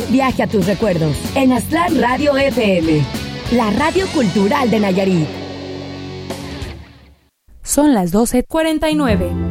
Viaje a tus recuerdos en Aztlán Radio FM, la radio cultural de Nayarit. Son las 12:49.